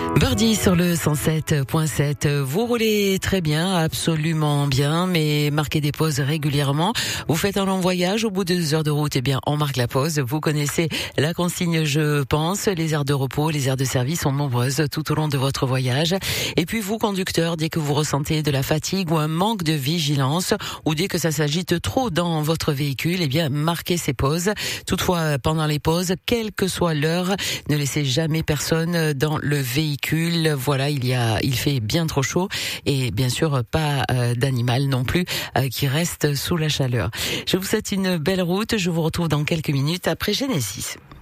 Birdie sur le 107.7. Vous roulez très bien, absolument bien, mais marquez des pauses régulièrement. Vous faites un long voyage, au bout de 2 heures de route, eh bien, on marque la pause. Vous connaissez la consigne, je pense. Les aires de repos, les aires de service sont nombreuses tout au long de votre voyage. Et puis vous, conducteurs, dès que vous ressentez de la fatigue ou un manque de vigilance, ou dès que ça s'agite trop dans votre véhicule, eh bien, marquez ces pauses. Toutefois, pendant les pauses, quelle que soit l'heure, ne laissez jamais personne dans le véhicule. Voilà, il fait bien trop chaud et bien sûr pas d'animal non plus qui reste sous la chaleur. Je vous souhaite une belle route. Je vous retrouve dans quelques minutes après Genesis.